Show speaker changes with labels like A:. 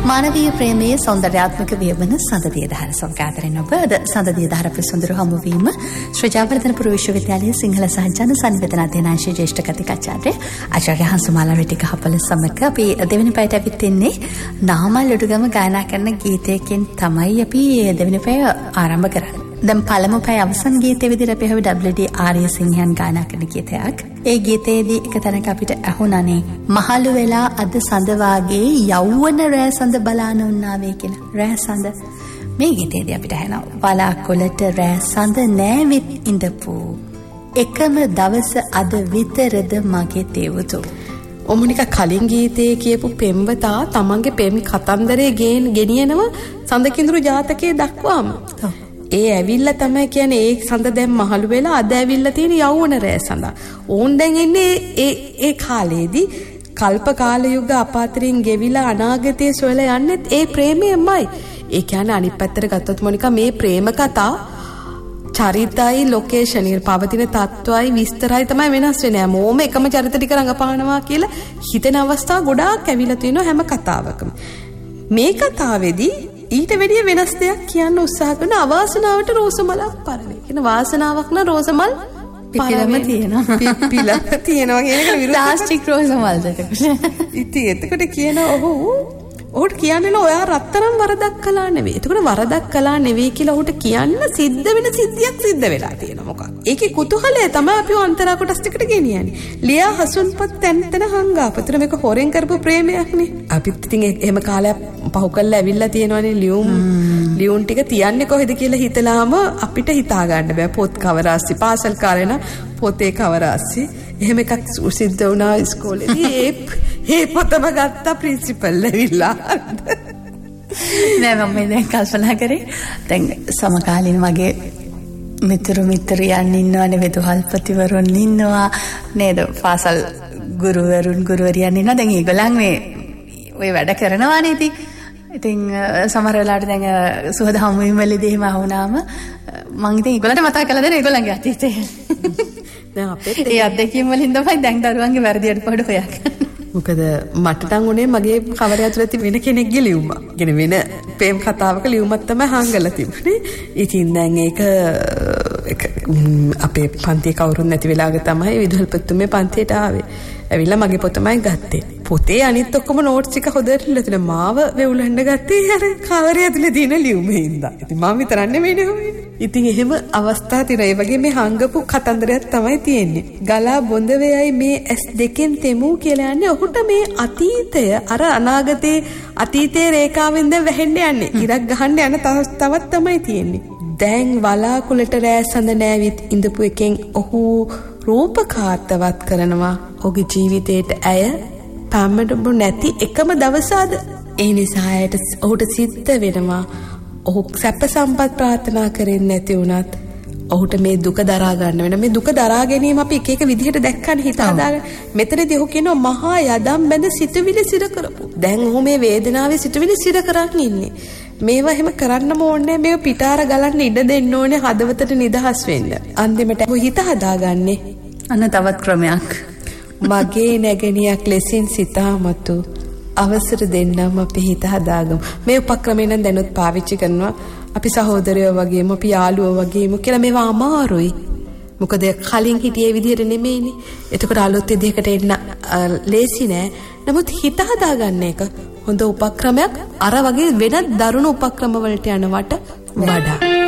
A: මානවීය ප්‍රේමයේ සෞන්දර්යාත්මක වියවන සඳදිය දහර සොංකාතරෙන් ඔබ අද සඳදිය දහර පිසුඳුරු හමුවීම ශ්‍රී ජයවර්ධනපුර විශ්වවිද්‍යාලයේ සිංහල සහ ජන සංවේදන අධ්‍යනාංශයේ ජ්‍යෙෂ්ඨ කතිකාචාර්ය ආචාර්ය හංසමාලා රෙටිකහපල සමග අපි දෙවෙනි පැයට ඇවිත් ඉන්නේ නාමල් උඩුගම ගායනා කරන ගීතයකින් තමයි අපි දෙවෙනි පැය ආරම්භ කරන්නේ. දැන් පළමු පැය අවසන් ගීතයේ විදිහට අපි හවි WD ආර්ය සිංහයන් ගායනා කරන ගීතයක්. ඒ ගීතයේදී එක තැනක අපිට අහුණනේ මහලු වෙලා අද සඳ වාගේ යෞවන රෑ සඳ බලාන උන්නාවේ කියලා. රෑ සඳ මේ ගීතයේදී අපිට ඇහෙනවා වලාකොළට රෑ සඳ නෑවිත් ඉඳපු එකම දවස අද විතරද මගේ තෙවතු.
B: ඔමුනික කලින් ගීතයේ කියපු පෙම්වතා තමන්ගේ පෙම් කතන්දරේ ගෙනියනවා සඳකිඳුරු ජාතකයේ දක්වාම. ඒ ඇවිල්ලා තමයි කියන්නේ ඒ සඳ දැන් මහලු වෙලා අද ඇවිල්ලා තියෙන යෞවන රෑ සඳ. ඕන් දැන් ඉන්නේ ඒ කාලේදී කල්ප කාල යුග අපාතරින් ගෙවිලා අනාගතයේ සොයලා යන්නේ ඒ ප්‍රේමයමයි. ඒ කියන්නේ අනිත් පැත්තට ගත්තොත් මොනිකා මේ ප්‍රේම කතා චරිතයි ලොකේෂන් එක පවතින තත්ත්වයි විස්තරයි තමයි වෙනස් වෙන්නේ. හැමෝම එකම චරිත ටික රඟපානවා කියලා හිතෙන අවස්ථා ගොඩාක් ඇවිල්ලා තියෙනවා හැම කතාවකම. මේ කතාවේදී ඊට වැඩිය වෙනස් දෙයක් කියන්න උත්සාහ කරන අවාසනාවට රෝසමලක් පරවේ. කියන වාසනාවක් නම් රෝසමල්
A: පිපිලම තියෙනවා.
B: පිපිලම තියෙනවා කියන එක විරුද්ධ
A: ප්ලාස්ටික් රෝසමල්ද එතකොට.
B: ඉතින් එතකොට කියන ඔහුට කියන්නේ ඔයා රත්තරන් වරදක් කළා නෙවෙයි. එතකොට වරදක් කළා නෙවෙයි කියලා ඔහුට කියන්න සිද්ධ වෙන සිද්ධියක් සිද්ධ වෙලා තියෙනවා මොකක්ද? ඒකේ කුතුහලය තමයි අපි අන්තරා කොටස් ටිකට ගෙනියන්නේ. ලියා හසුන්පත් තැන් හංගාපතර මේක හොරෙන් කරපු ප්‍රේමයක්නේ. අපිත් ඉතින් එහෙම කාලයක් පහු කරලා ඇවිල්ලා තියෙනවනේ ලියුම් ටික තියන්නේ කොහෙද කියලා හිතලාම අපිට හිතා ගන්න බෑ. පොත් කවර ආස්සේ පාසල් කාලේ නම් පොතේ කවර ආස්සේ එහෙම එකක් සිද්ධ වුණා ඉස්කෝලේදී. ඒ පොතම ගත්තා ප්‍රින්සිපල් ඇවිල්ලා.
A: නෑ මම දැන් කල්පනා කරේ දැන් සමකාලීන වගේ මිත්‍රයන් ඉන්නවනේ වෙදුහල්පතිවරුන් ඉන්නවා නේද පාසල් ගුරුවරුන් ගුරුවරියන් ඉන්නවා. දැන් ඒගොල්ලන් මේ ඔය වැඩ කරනවානේ ඉතින් සමහර වෙලාවට දැන් සුහද හමුවීම් වලදී එහෙම වුණාම මම ඉතින් ඒගොල්ලන්ට මතක් කරලා දෙන ඒගොල්ලන්ගේ අතීතය. දැන් අපේ ඒ අත්දැකීම් වලින් තමයි දැන් දරුවන්ගේ වැරදි අඩුපාඩු හොයාගන්නේ.
B: මොකද මට නම් උනේ මගේ කවරය ඇතුළේ තිබෙන කෙනෙක්ගේ ලියුමක්. කියන වෙන ප්‍රේම කතාවක ලියුමක් තමයි හංගලා තිබුණේ. ඉතින් දැන් ඒක අපේ පන්තියේ කවුරුන් නැති වෙලාවක තමයි විදුහල්පතිතුමේ පන්තියට ආවේ. ඇවිල්ලා මගේ පොතමයි ගත්තේ. පොතේ අනිත් ඔක්කොම නෝට්ස් ටික හොදට ඉල්ලතුනේ මාව වෙවුලන්න ගත්තේ අර කවරය ඇතුළේ තියෙන ලියුමේ ඉඳලා. ඉතින් මම විතරක් නෙමෙයිනේ හොයන්නේ. ඉතින් එහෙම අවස්ථා තියෙනවා. ඒ වගේ මේ හංගපු කතන්දරයක් තමයි තියෙන්නේ. ගලා බොඳ වෙයයි මේ S2 තෙමු කියලා යන්නේ ඔහුට මේ අතීතය අර අතීතයේ රේඛාවෙන් දැන් වැහෙන්න යන්නේ. ඉරක් ගහන්න යන තවත් තමයි තියෙන්නේ. දැන් වලාකුළට රෑ සඳ නෑවිත් ඉඳපු එකෙන් ඔහු රූපකාර්තවත් කරනවා ඔහුගේ ජීවිතේට ඇය පැම්මඩු නැති එකම දවසද. ඒ නිසා ඔහුට සිද්ධ වෙනවා ඔහු සැප සම්පත් ප්‍රාර්ථනා කරෙන්නේ නැති වුණත් ඔහුට මේ දුක දරා ගන්න වෙන. මේ දුක දරා ගැනීම අපි එක එක විදිහට දැක්කන හිත හදාගන්න. මෙතනදී ඔහු කියනවා මහා යදම් බැඳ සිතුවිලි සිර කරපු. දැන් ඔහු මේ වේදනාවේ සිතුවිලි සිර කරන් ඉන්නේ. මේවා එහෙම කරන්නම ඕනේ. මේව පිටාර ගලන්න ඉඩ දෙන්න ඕනේ හදවතට නිදහස් වෙන්න. අන්තිමට ඔහු හිත හදාගන්නේ
A: අන්න තවත් ක්‍රමයක්.
B: මගේ නැගණියක් ලෙසින් සිතාමතු අවසර දෙන්නම් අපි හිත හදාගමු. මේ උපක්‍රමය නම් දැනුත් පාවිච්චි කරනවා. අපි සහෝදරයෝ වගේම අපි යාළුවෝ වගේම කියලා මේවා අමාරුයි. මොකද කලින් හිටියේ විදිහට නෙමෙයිනේ. එතකොට අලුත් විදිහකට එන්න ලේසි නෑ. නමුත් හිත හදාගන්න එක හොඳ උපක්‍රමයක්. අර වගේ වෙනත් දරුණු උපක්‍රම වලට යනවට වඩා